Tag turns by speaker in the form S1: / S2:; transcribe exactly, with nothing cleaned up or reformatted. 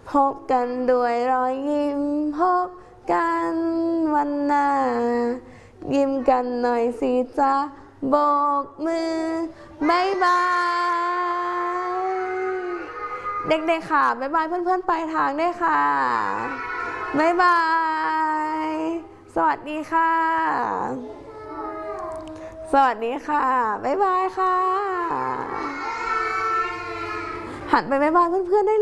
S1: พบกันด้วยรอยยิ้มพบกันวันหน้ายิ้มกันหน่อยสิจ๊ะโบกมือบายบายเด็กๆค่ะบายบายเพื่อนๆปลายทางด้วยค่ะบายบายสวัสดีค่ะสวัสดีค่ะบายบายค่ะหันไปบายบายเพื่อนๆได้